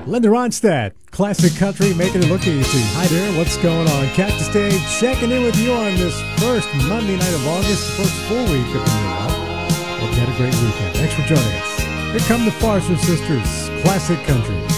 Linda Ronstadt, classic country, making it look easy. Hi there, what's going on? Cactus Dave checking in with you on this first Monday night of August, first full week of the new month. Hope you had a great weekend. Thanks for joining us. Here come the Farser Sisters, classic country.